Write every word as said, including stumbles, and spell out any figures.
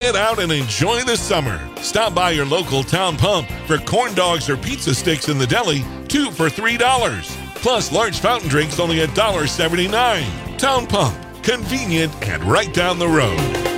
Get out and enjoy the summer. Stop by your local Town Pump for corn dogs or pizza sticks in the deli, two for three dollars. Plus, large fountain drinks only one dollar and seventy-nine cents. Town Pump, convenient and right down the road.